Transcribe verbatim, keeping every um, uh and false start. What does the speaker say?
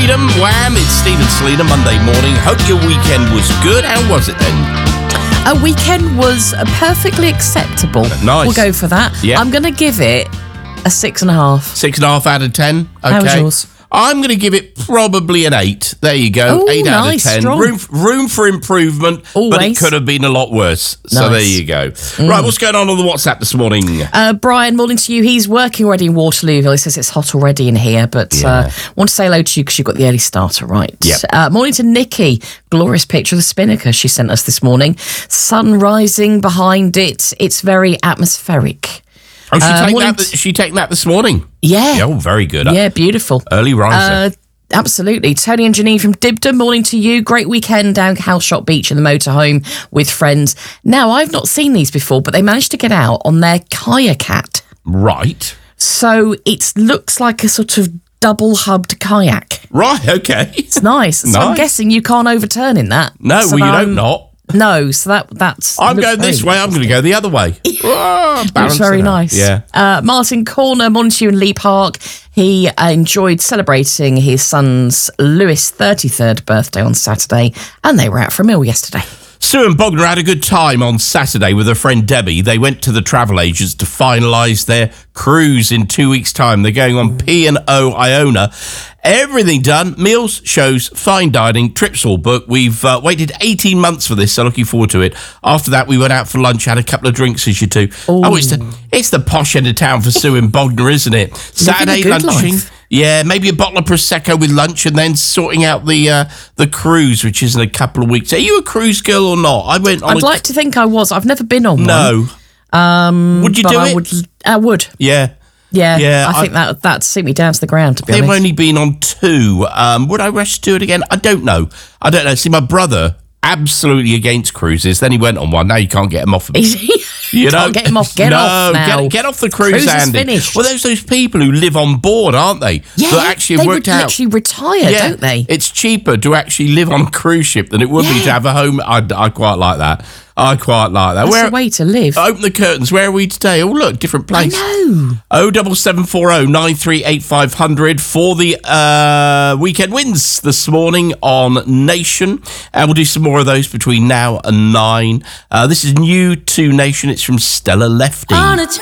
Sleedham, Wham! It's Stephen Sleedham, Monday morning. Hope your weekend was good. How was it then? A weekend was uh, perfectly acceptable. Nice. We'll go for that. Yeah. I'm going to give it a six and a half. Six and a half out of ten. Okay. How was yours? I'm going to give it probably an eight. There you go. Ooh, eight out of nice, ten. strong. Room, room for improvement, but it Always. could have been a lot worse. So Nice. there you go. Right, what's going on on the WhatsApp this morning? Uh, Brian, morning to you. He's working already in Waterlooville. He says it's hot already in here, but Yeah. uh, want to say hello to you because you got the early starter right. Yep. Uh, morning to Nikki. Glorious picture of the Spinnaker she sent us this morning. Sun rising behind it. It's very atmospheric. Oh, she, Uh, take morning that, th- she taken that this morning? Yeah. Oh, very good. Yeah, beautiful. Early riser. Uh, Absolutely. Tony and Janine from Dibden, morning to you. Great weekend down Calshot Beach in the motorhome with friends. Now, I've not seen these before, but they managed to get out on their kayak. Right. So it looks like a sort of double-hubbed kayak. Right, okay. It's nice. So I'm Nice. guessing you can't overturn in that. No, So well, you I'm- don't not. No, so that that's... I'm looks going this very way. I'm going to go the other way. Oh, It's balance very it out. nice. Yeah. Uh, Martin Corner, Montague and Lee Park. He uh, enjoyed celebrating his son's Lewis thirty-third birthday on Saturday, and they were out for a meal yesterday. Sue and Bogner had a good time on Saturday with her friend Debbie. They went to the travel agents to finalise their cruise in two weeks' time. They're going on P and O Iona. Everything done. Meals, shows, fine dining, trips all booked. We've uh, waited eighteen months for this, so looking forward to it. After that, we went out for lunch, had a couple of drinks as you do. Oh, it's the, it's the posh end of town for Sue and Bogner, isn't it? Saturday good lunching. life. Yeah, maybe a bottle of Prosecco with lunch and then sorting out the uh, the cruise, which is in a couple of weeks. Are you a cruise girl or not? I went on I'd a... like to think I was. I've never been on one. No. Um, Would you but do I it? Would, I would. Yeah. Yeah, Yeah, I, I- think that that'd suit me down to the ground, to be They've honest. only been on two. Um, would I rush to do it again? I don't know. I don't know. See, my brother, absolutely against cruises. Then he went on one. Now you can't get him off of it. you can't get him off. Get no, off now. Get, get off the cruise, Cruise is Andy. finished. Well, there's those people who live on board, aren't they? Yeah, that actually they have would worked out. literally retire, Yeah, don't they? It's cheaper to actually live on a cruise ship than it would be Yeah. to have a home. I, I quite like that. I quite like that. That's Where, a way to live. Open the curtains. Where are we today? Oh, look, different place. No. Oh, double seven four oh nine three eight five hundred for the uh, weekend wins this morning on Nation, and we'll do some more of those between now and nine. Uh, this is new to Nation. It's from Stella Lefty. On a